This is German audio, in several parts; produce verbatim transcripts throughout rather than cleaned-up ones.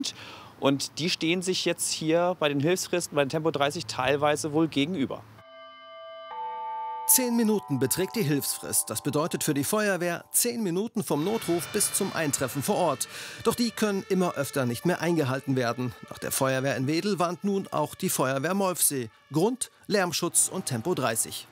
Und die stehen sich jetzt hier bei den Hilfsfristen, bei den Tempo dreißig teilweise wohl gegenüber. Zehn Minuten beträgt die Hilfsfrist. Das bedeutet für die Feuerwehr zehn Minuten vom Notruf bis zum Eintreffen vor Ort. Doch die können immer öfter nicht mehr eingehalten werden. Nach der Feuerwehr in Wedel warnt nun auch die Feuerwehr Molfsee. Grund: Lärmschutz und Tempo dreißig.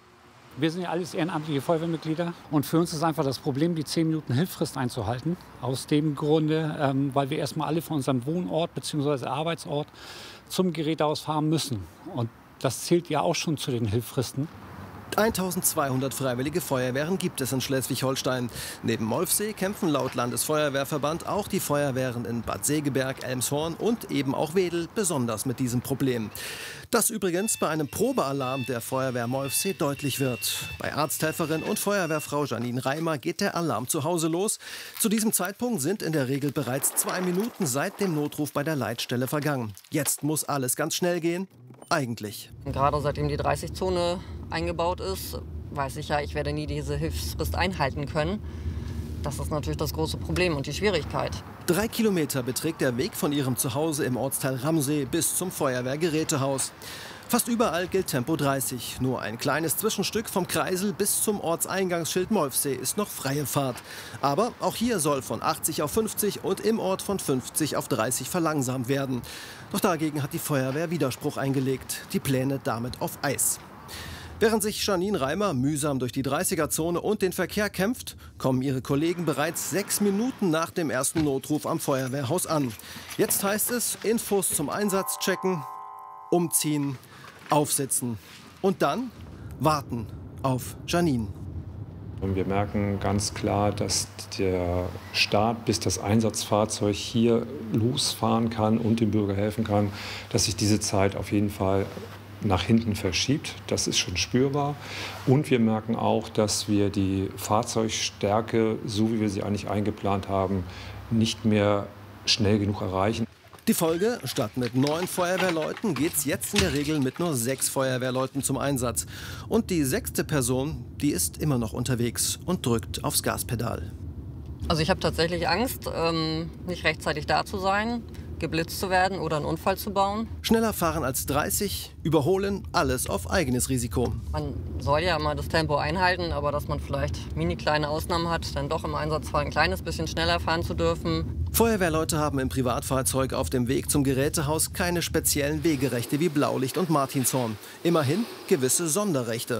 Wir sind ja alles ehrenamtliche Feuerwehrmitglieder und für uns ist einfach das Problem, die zehn Minuten Hilfsfrist einzuhalten. Aus dem Grunde, ähm, weil wir erstmal alle von unserem Wohnort bzw. Arbeitsort zum Gerätehaus fahren müssen. Und das zählt ja auch schon zu den Hilfsfristen. eintausendzweihundert freiwillige Feuerwehren gibt es in Schleswig-Holstein. Neben Molfsee kämpfen laut Landesfeuerwehrverband auch die Feuerwehren in Bad Segeberg, Elmshorn und eben auch Wedel besonders mit diesem Problem. Das übrigens bei einem Probealarm der Feuerwehr Molfsee deutlich wird. Bei Arzthelferin und Feuerwehrfrau Janine Reimer geht der Alarm zu Hause los. Zu diesem Zeitpunkt sind in der Regel bereits zwei Minuten seit dem Notruf bei der Leitstelle vergangen. Jetzt muss alles ganz schnell gehen. Eigentlich. Gerade seitdem die dreißig-Zone eingebaut ist, weiß ich ja, ich werde nie diese Hilfsfrist einhalten können. Das ist natürlich das große Problem und die Schwierigkeit. Drei Kilometer beträgt der Weg von ihrem Zuhause im Ortsteil Ramsee bis zum Feuerwehrgerätehaus. Fast überall gilt Tempo dreißig. Nur ein kleines Zwischenstück vom Kreisel bis zum Ortseingangsschild Molfsee ist noch freie Fahrt. Aber auch hier soll von achtzig auf fünfzig und im Ort von fünfzig auf dreißig verlangsamt werden. Doch dagegen hat die Feuerwehr Widerspruch eingelegt. Die Pläne damit auf Eis. Während sich Janine Reimer mühsam durch die dreißiger-Zone und den Verkehr kämpft, kommen ihre Kollegen bereits sechs Minuten nach dem ersten Notruf am Feuerwehrhaus an. Jetzt heißt es, Infos zum Einsatz checken, umziehen, aufsitzen und dann warten auf Janine. Und wir merken ganz klar, dass der Start, bis das Einsatzfahrzeug hier losfahren kann und dem Bürger helfen kann, dass sich diese Zeit auf jeden Fall nach hinten verschiebt. Das ist schon spürbar. Und wir merken auch, dass wir die Fahrzeugstärke, so wie wir sie eigentlich eingeplant haben, nicht mehr schnell genug erreichen. Die Folge: Statt mit neun Feuerwehrleuten geht es jetzt in der Regel mit nur sechs Feuerwehrleuten zum Einsatz. Und die sechste Person, die ist immer noch unterwegs und drückt aufs Gaspedal. Also ich habe tatsächlich Angst, ähm, nicht rechtzeitig da zu sein, geblitzt zu werden oder einen Unfall zu bauen. Schneller fahren als dreißig, überholen, alles auf eigenes Risiko. Man soll ja immer das Tempo einhalten, aber dass man vielleicht mini kleine Ausnahmen hat, dann doch im Einsatzfall ein kleines bisschen schneller fahren zu dürfen. Feuerwehrleute haben im Privatfahrzeug auf dem Weg zum Gerätehaus keine speziellen Wegerechte wie Blaulicht und Martinshorn. Immerhin gewisse Sonderrechte.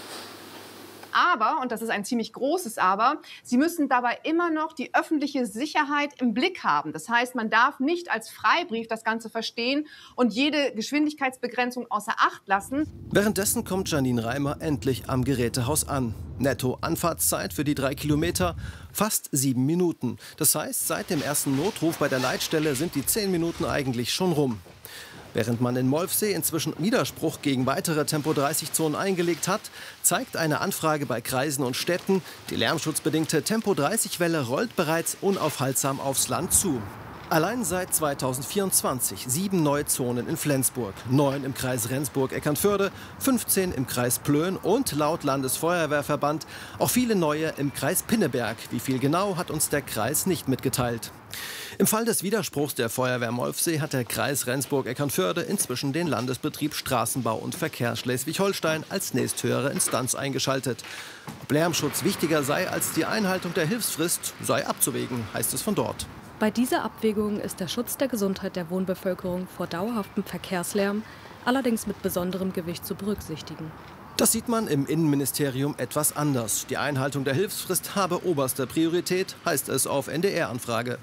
Aber, und das ist ein ziemlich großes Aber, sie müssen dabei immer noch die öffentliche Sicherheit im Blick haben. Das heißt, man darf nicht als Freibrief das Ganze verstehen und jede Geschwindigkeitsbegrenzung außer Acht lassen. Währenddessen kommt Janine Reimer endlich am Gerätehaus an. Netto Anfahrtszeit für die drei Kilometer fast sieben Minuten. Das heißt, seit dem ersten Notruf bei der Leitstelle sind die zehn Minuten eigentlich schon rum. Während man in Molfsee inzwischen Widerspruch gegen weitere Tempo dreißig-Zonen eingelegt hat, zeigt eine Anfrage bei Kreisen und Städten, die lärmschutzbedingte Tempo dreißig-Welle rollt bereits unaufhaltsam aufs Land zu. Allein seit zweitausendvierundzwanzig sieben neue Zonen in Flensburg, neun im Kreis Rendsburg-Eckernförde, fünfzehn im Kreis Plön und laut Landesfeuerwehrverband auch viele neue im Kreis Pinneberg. Wie viel genau, hat uns der Kreis nicht mitgeteilt. Im Fall des Widerspruchs der Feuerwehr Molfsee hat der Kreis Rendsburg-Eckernförde inzwischen den Landesbetrieb Straßenbau und Verkehr Schleswig-Holstein als nächsthöhere Instanz eingeschaltet. Ob Lärmschutz wichtiger sei als die Einhaltung der Hilfsfrist, sei abzuwägen, heißt es von dort. Bei dieser Abwägung ist der Schutz der Gesundheit der Wohnbevölkerung vor dauerhaftem Verkehrslärm allerdings mit besonderem Gewicht zu berücksichtigen. Das sieht man im Innenministerium etwas anders. Die Einhaltung der Hilfsfrist habe oberste Priorität, heißt es auf N D R-Anfrage.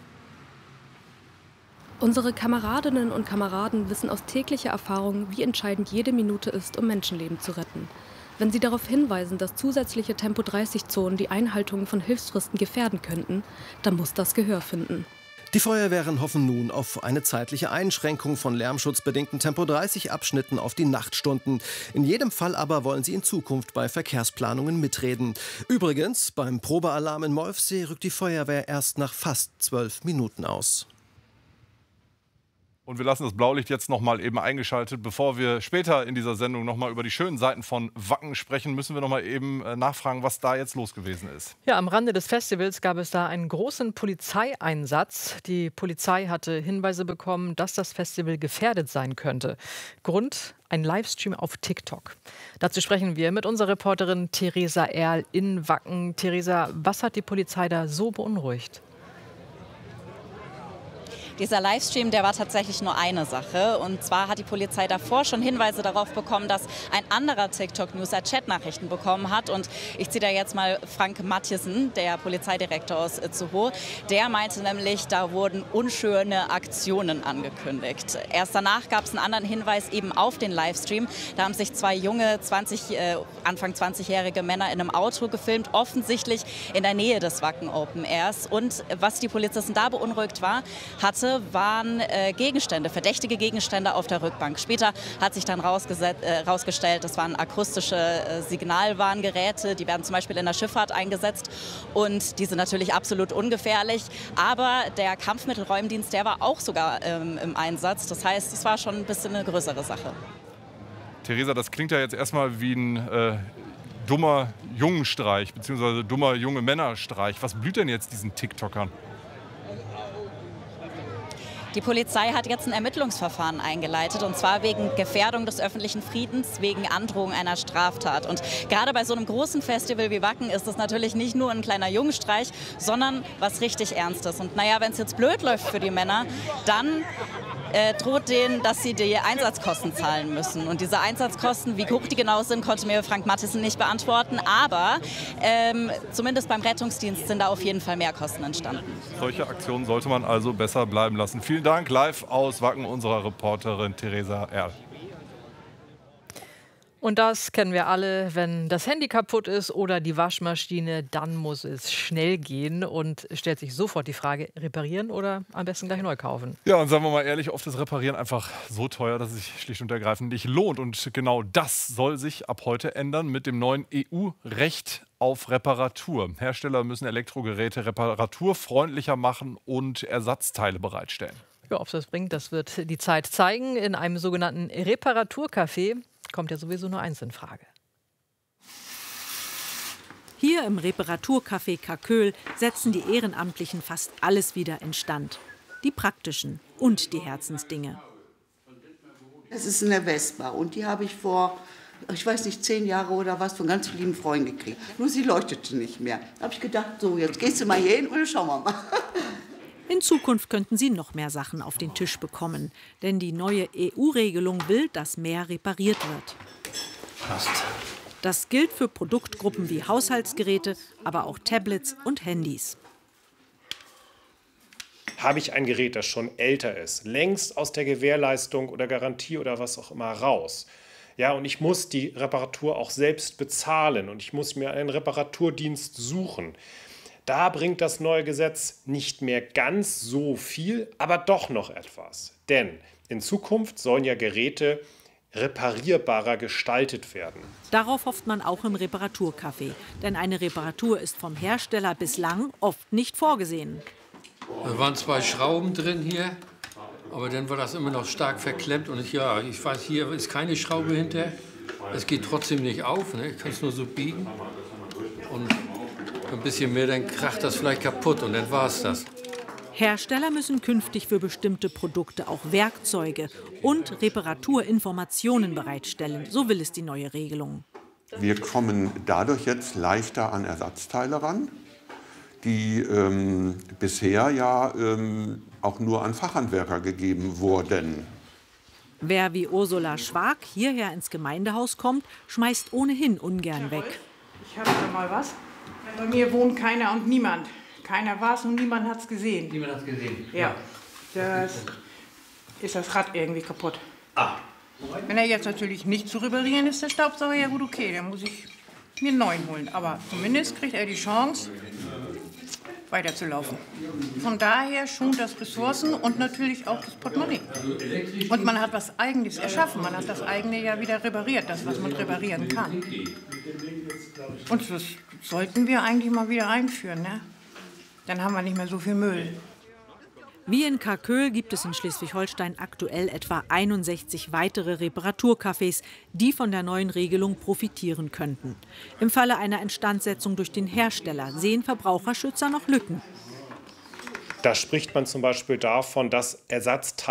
Unsere Kameradinnen und Kameraden wissen aus täglicher Erfahrung, wie entscheidend jede Minute ist, um Menschenleben zu retten. Wenn sie darauf hinweisen, dass zusätzliche Tempo dreißig-Zonen die Einhaltung von Hilfsfristen gefährden könnten, dann muss das Gehör finden. Die Feuerwehren hoffen nun auf eine zeitliche Einschränkung von lärmschutzbedingten Tempo dreißig-Abschnitten auf die Nachtstunden. In jedem Fall aber wollen sie in Zukunft bei Verkehrsplanungen mitreden. Übrigens, beim Probealarm in Molfsee rückt die Feuerwehr erst nach fast zwölf Minuten aus. Und wir lassen das Blaulicht jetzt noch mal eben eingeschaltet. Bevor wir später in dieser Sendung noch mal über die schönen Seiten von Wacken sprechen, müssen wir noch mal eben nachfragen, was da jetzt los gewesen ist. Ja, am Rande des Festivals gab es da einen großen Polizeieinsatz. Die Polizei hatte Hinweise bekommen, dass das Festival gefährdet sein könnte. Grund: ein Livestream auf TikTok. Dazu sprechen wir mit unserer Reporterin Theresa Erl in Wacken. Theresa, was hat die Polizei da so beunruhigt? Dieser Livestream, der war tatsächlich nur eine Sache. Und zwar hat die Polizei davor schon Hinweise darauf bekommen, dass ein anderer TikTok-User Chatnachrichten bekommen hat. Und ich ziehe da jetzt mal Frank Mathiesen, der Polizeidirektor aus Itzehoe. Der meinte nämlich, da wurden unschöne Aktionen angekündigt. Erst danach gab es einen anderen Hinweis eben auf den Livestream. Da haben sich zwei junge, zwanzig, äh, Anfang zwanzigjährige Männer in einem Auto gefilmt, offensichtlich in der Nähe des Wacken Open Airs. Und was die Polizisten da beunruhigt war, hatte, waren äh, Gegenstände, verdächtige Gegenstände auf der Rückbank. Später hat sich dann herausgestellt, äh, das waren akustische äh, Signalwarngeräte, die werden zum Beispiel in der Schifffahrt eingesetzt und die sind natürlich absolut ungefährlich. Aber der Kampfmittelräumdienst, der war auch sogar ähm, im Einsatz. Das heißt, es war schon ein bisschen eine größere Sache. Theresa, das klingt ja jetzt erstmal wie ein äh, dummer Jungenstreich, beziehungsweise dummer junge Männerstreich. Was blüht denn jetzt diesen TikTokern? Die Polizei hat jetzt ein Ermittlungsverfahren eingeleitet, und zwar wegen Gefährdung des öffentlichen Friedens, wegen Androhung einer Straftat. Und gerade bei so einem großen Festival wie Wacken ist das natürlich nicht nur ein kleiner Jungenstreich, sondern was richtig Ernstes. Und naja, wenn es jetzt blöd läuft für die Männer, dann äh, droht denen, dass sie die Einsatzkosten zahlen müssen. Und diese Einsatzkosten, wie hoch die genau sind, konnte mir Frank Mathiesen nicht beantworten. Aber ähm, zumindest beim Rettungsdienst sind da auf jeden Fall Mehrkosten entstanden. Solche Aktionen sollte man also besser bleiben lassen. Vielen Dank, live aus Wacken, unserer Reporterin Theresa Erl. Und das kennen wir alle, wenn das Handy kaputt ist oder die Waschmaschine, dann muss es schnell gehen und stellt sich sofort die Frage, reparieren oder am besten gleich neu kaufen? Ja, und sagen wir mal ehrlich, oft ist Reparieren einfach so teuer, dass es sich schlicht und ergreifend nicht lohnt. Und genau das soll sich ab heute ändern mit dem neuen E U-Recht auf Reparatur. Hersteller müssen Elektrogeräte reparaturfreundlicher machen und Ersatzteile bereitstellen. Ja, ob es das bringt, das wird die Zeit zeigen. In einem sogenannten Reparaturcafé kommt ja sowieso nur eins in Frage. Hier im Reparaturcafé Kaköhl setzen die Ehrenamtlichen fast alles wieder instand. Die praktischen und die Herzensdinge. Es ist eine Vespa und die habe ich vor, ich weiß nicht, zehn Jahre oder was von ganz lieben Freunden gekriegt. Nur sie leuchtete nicht mehr. Da habe ich gedacht, so jetzt gehst du mal hier hin und dann schauen wir mal. In Zukunft könnten sie noch mehr Sachen auf den Tisch bekommen. Denn die neue E U-Regelung will, dass mehr repariert wird. Passt. Das gilt für Produktgruppen wie Haushaltsgeräte, aber auch Tablets und Handys. Habe ich ein Gerät, das schon älter ist, längst aus der Gewährleistung oder Garantie oder was auch immer raus, ja, und ich muss die Reparatur auch selbst bezahlen und ich muss mir einen Reparaturdienst suchen. Da bringt das neue Gesetz nicht mehr ganz so viel, aber doch noch etwas. Denn in Zukunft sollen ja Geräte reparierbarer gestaltet werden. Darauf hofft man auch im Reparaturcafé. Denn eine Reparatur ist vom Hersteller bislang oft nicht vorgesehen. Da waren zwei Schrauben drin hier, aber dann war das immer noch stark verklemmt. Und ich, ja, ich weiß, hier ist keine Schraube hinter. Es geht trotzdem nicht auf, ne? Ich kann es nur so biegen. Und ein bisschen mehr, dann kracht das vielleicht kaputt und dann war es das. Hersteller müssen künftig für bestimmte Produkte auch Werkzeuge und Reparaturinformationen bereitstellen. So will es die neue Regelung. Wir kommen dadurch jetzt leichter an Ersatzteile ran, die ähm, bisher ja ähm, auch nur an Fachhandwerker gegeben wurden. Wer wie Ursula Schwag hierher ins Gemeindehaus kommt, schmeißt ohnehin ungern weg. Ich habe da mal was. Bei mir wohnt keiner und niemand. Keiner war es und niemand hat es gesehen. Niemand hat es gesehen? Ja. Das ist das Rad irgendwie kaputt. Ah. Wenn er jetzt natürlich nicht zu reparieren ist, der Staubsauger, ja gut, okay, dann muss ich mir einen neuen holen. Aber zumindest kriegt er die Chance, weiterzulaufen. Von daher schont das Ressourcen und natürlich auch das Portemonnaie. Und man hat was Eigenes erschaffen. Man hat das eigene ja wieder repariert, das, was man reparieren kann. Und das sollten wir eigentlich mal wieder einführen, ne? Dann haben wir nicht mehr so viel Müll. Wie in Karköl gibt es in Schleswig-Holstein aktuell etwa einundsechzig weitere Reparaturcafés, die von der neuen Regelung profitieren könnten. Im Falle einer Instandsetzung durch den Hersteller sehen Verbraucherschützer noch Lücken. Da spricht man zum Beispiel davon, dass Ersatzteile